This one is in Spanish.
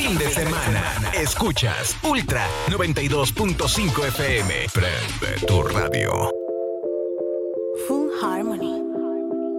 fin de semana. Escuchas Ultra 92.5 FM. Prende tu radio.